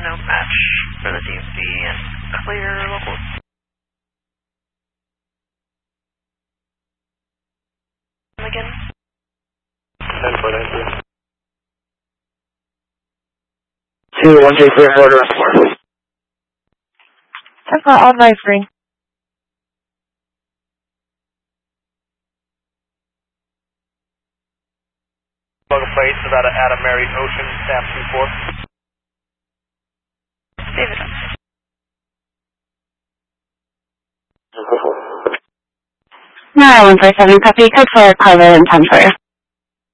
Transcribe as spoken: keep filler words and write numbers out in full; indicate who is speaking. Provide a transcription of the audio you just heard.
Speaker 1: no match for the D M V and clear local. Again.
Speaker 2: ten four nine three.
Speaker 3: two one three three order.
Speaker 4: I've got all my free.
Speaker 2: Local plates about a, at a Mary Ocean, staff two four.
Speaker 1: David.
Speaker 5: nine one four seven, copy, code for Carver and ten four.